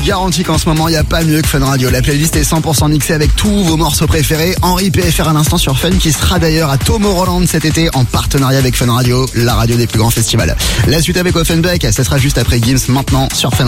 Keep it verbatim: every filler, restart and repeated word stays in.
garantis qu'en ce moment, il n'y a pas mieux que Fun Radio. La playlist est cent pour cent mixée avec tous vos morceaux préférés. Henri P F R à l'instant sur Fun, qui sera d'ailleurs à Tomorrowland cet été en partenariat avec Fun Radio, la radio des plus grands festivals. La suite avec Offenbach, ça sera juste après Gims maintenant sur Fun.